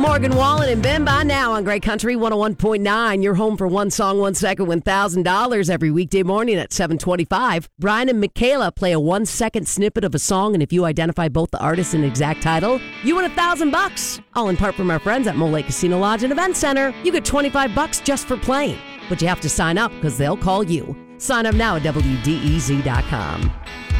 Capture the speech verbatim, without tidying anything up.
Morgan Wallen and Ben by now on Great Country one oh one point nine. You're home for one song, one second, one thousand dollars every weekday morning at seven twenty-five. Brian and Michaela play a one-second snippet of a song, and if you identify both the artist and exact title, you win a thousand bucks. All in part from our friends at Mole Lake Casino Lodge and Event Center. You get twenty-five bucks just for playing, but you have to sign up because they'll call you. Sign up now at W D E Z dot com.